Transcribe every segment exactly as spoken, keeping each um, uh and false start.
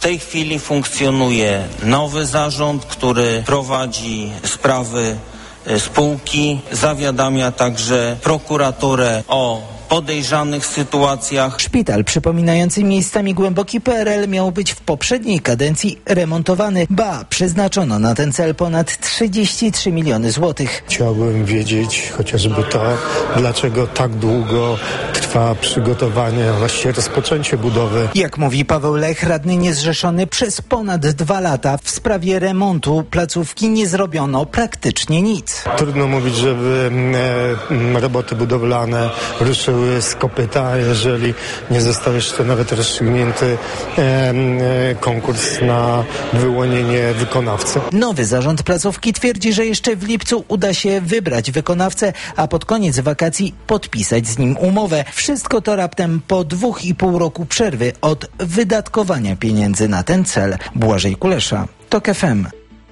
tej chwili funkcjonuje nowy zarząd, który prowadzi sprawy spółki, zawiadamia także prokuraturę o podejrzanych sytuacjach. Szpital przypominający miejscami głęboki P R L miał być w poprzedniej kadencji remontowany. Ba, przeznaczono na ten cel ponad trzydzieści trzy miliony złotych. Chciałbym wiedzieć chociażby to, dlaczego tak długo trwa przygotowanie, a właściwie rozpoczęcie budowy. Jak mówi Paweł Lech, radny niezrzeszony, przez ponad dwa lata w sprawie remontu placówki nie zrobiono praktycznie nic. Trudno mówić, żeby e, roboty budowlane ruszyły z kopyta, jeżeli nie został jeszcze nawet rozstrzygnięty e, e, konkurs na wyłonienie wykonawcy. Nowy zarząd placówki twierdzi, że jeszcze w lipcu uda się wybrać wykonawcę, a pod koniec wakacji podpisać z nim umowę. Wszystko to raptem po dwóch i pół roku przerwy od wydatkowania pieniędzy na ten cel. Błażej Kulesza, TOK F M.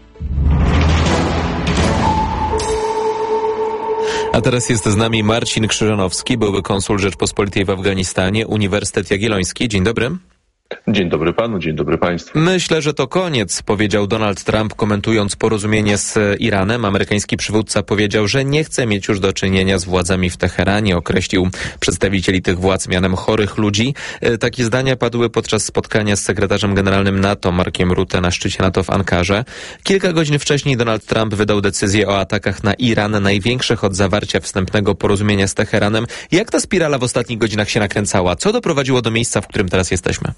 A teraz jest z nami Marcin Krzyżanowski, były konsul Rzeczpospolitej w Afganistanie, Uniwersytet Jagielloński. Dzień dobry. Dzień dobry panu, dzień dobry państwu. Myślę, że to koniec, powiedział Donald Trump, komentując porozumienie z Iranem. Amerykański przywódca powiedział, że nie chce mieć już do czynienia z władzami w Teheranie. Określił przedstawicieli tych władz mianem chorych ludzi. Takie zdania padły podczas spotkania z sekretarzem generalnym NATO Markiem Rutte na szczycie NATO w Ankarze. Kilka godzin wcześniej Donald Trump wydał decyzję o atakach na Iran, największych od zawarcia wstępnego porozumienia z Teheranem. Jak ta spirala w ostatnich godzinach się nakręcała? Co doprowadziło do miejsca, w którym teraz jesteśmy?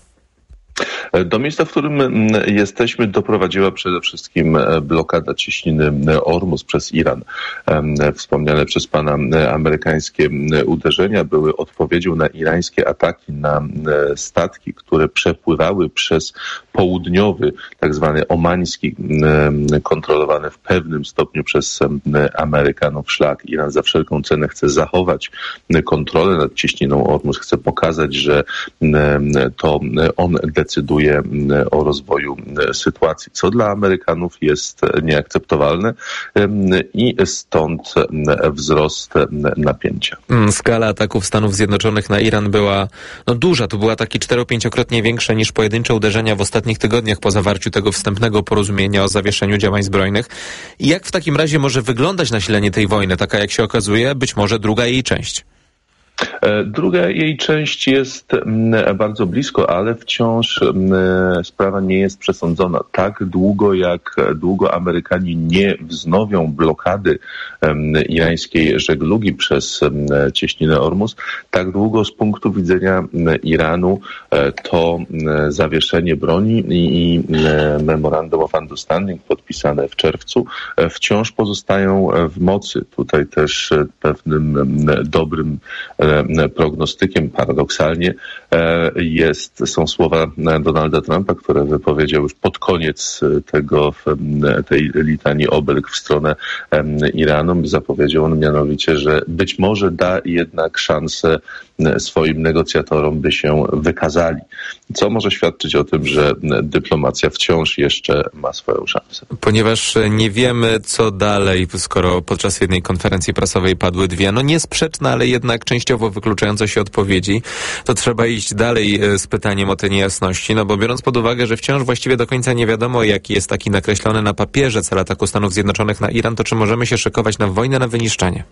Do miejsca, w którym jesteśmy, doprowadziła przede wszystkim blokada cieśniny Ormus przez Iran. Wspomniane przez pana amerykańskie uderzenia były odpowiedzią na irańskie ataki na statki, które przepływały przez południowy, tak zwany omański, kontrolowany w pewnym stopniu przez Amerykanów szlak. Iran za wszelką cenę chce zachować kontrolę nad cieśniną Ormus, chce pokazać, że to on decyduje o rozwoju sytuacji, co dla Amerykanów jest nieakceptowalne i stąd wzrost napięcia. Skala ataków Stanów Zjednoczonych na Iran była no, duża. To były ataki cztero-pięciokrotnie większe niż pojedyncze uderzenia w ostatnich tygodniach po zawarciu tego wstępnego porozumienia o zawieszeniu działań zbrojnych. I jak w takim razie może wyglądać nasilenie tej wojny? Taka, jak się okazuje, być może druga jej część. Druga jej część jest bardzo blisko, ale wciąż sprawa nie jest przesądzona. Tak długo, jak długo Amerykanie nie wznowią blokady irańskiej żeglugi przez cieśninę Ormus, tak długo z punktu widzenia Iranu to zawieszenie broni i Memorandum of Understanding podpisane w czerwcu wciąż pozostają w mocy. Tutaj też pewnym dobrym prognostykiem paradoksalnie jest, są słowa Donalda Trumpa, które wypowiedział już pod koniec tego, tej litanii obelg w stronę Iranu. Zapowiedział on mianowicie, że być może da jednak szansę swoim negocjatorom, by się wykazali. Co może świadczyć o tym, że dyplomacja wciąż jeszcze ma swoją szansę. Ponieważ nie wiemy, co dalej, skoro podczas jednej konferencji prasowej padły dwie, no niesprzeczne, ale jednak częściowo wykluczające się odpowiedzi, to trzeba iść dalej z pytaniem o te niejasności, no bo biorąc pod uwagę, że wciąż właściwie do końca nie wiadomo, jaki jest taki nakreślony na papierze cel ataku Stanów Zjednoczonych na Iran, to czy możemy się szykować na wojnę, na wyniszczenie?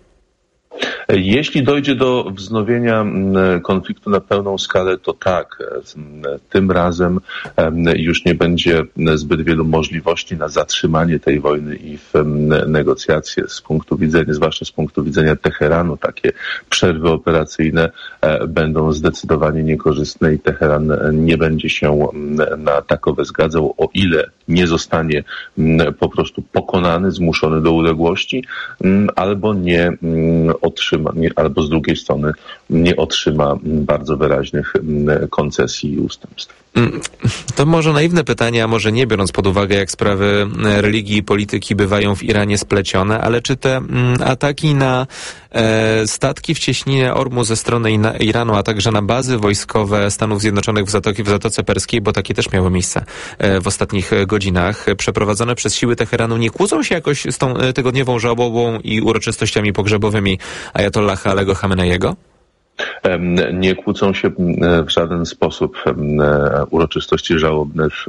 Jeśli dojdzie do wznowienia konfliktu na pełną skalę, to tak. Tym razem już nie będzie zbyt wielu możliwości na zatrzymanie tej wojny i w negocjacje z punktu widzenia, zwłaszcza z punktu widzenia Teheranu. Takie przerwy operacyjne będą zdecydowanie niekorzystne i Teheran nie będzie się na takowe zgadzał, o ile nie zostanie po prostu pokonany, zmuszony do uległości, albo nie otrzyma, nie, albo z drugiej strony nie otrzyma bardzo wyraźnych koncesji i ustępstw. To może naiwne pytanie, a może nie, biorąc pod uwagę, jak sprawy religii i polityki bywają w Iranie splecione, ale czy te ataki na e, statki w cieśninie Ormu ze strony Iranu, a także na bazy wojskowe Stanów Zjednoczonych w, Zatoki, w Zatoce Perskiej, bo takie też miały miejsce e, w ostatnich godzinach, przeprowadzone przez siły Teheranu, nie kłócą się jakoś z tą tygodniową żałobą i uroczystościami pogrzebowymi ajatollaha Alego Chameneiego? Nie kłócą się w żaden sposób. Uroczystości żałobne w